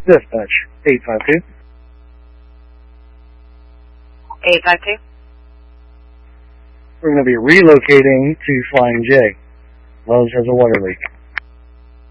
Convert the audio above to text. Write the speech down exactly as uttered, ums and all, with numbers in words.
Dispatch, eight five two. eight five two. We're going to be relocating to Flying J. Lowe's has a water leak.